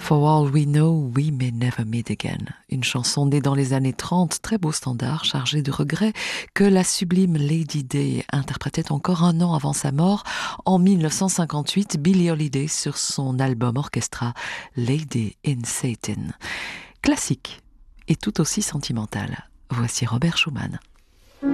For All We Know, We May Never Meet Again. Une chanson née dans les années 30, très beau standard, chargé de regrets, que la sublime Lady Day interprétait encore un an avant sa mort, en 1958, Billie Holiday sur son album orchestra Lady in Satan. Classique et tout aussi sentimental. Voici Robert Schumann.